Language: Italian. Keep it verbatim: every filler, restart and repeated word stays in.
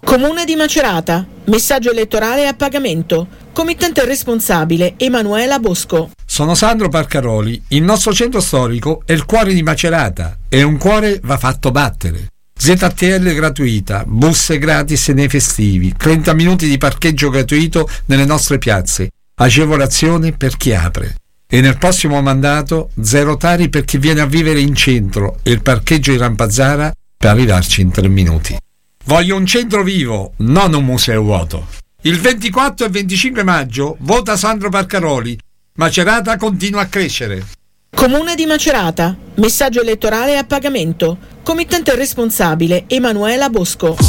Comune di Macerata. Messaggio elettorale a pagamento. Committente responsabile Emanuela Bosco. Sono Sandro Parcaroli. Il nostro centro storico è il cuore di Macerata e un cuore va fatto battere. Z T L gratuita, busse gratis nei festivi, trenta minuti di parcheggio gratuito nelle nostre piazze, agevolazione per chi apre. E nel prossimo mandato zero tari per chi viene a vivere in centro e il parcheggio in Rampazzara per arrivarci in tre minuti. Voglio un centro vivo, non un museo vuoto. Il ventiquattro e venticinque maggio vota Sandro Parcaroli. Macerata continua a crescere. Comune di Macerata. Messaggio elettorale a pagamento. Committente responsabile Emanuela Bosco.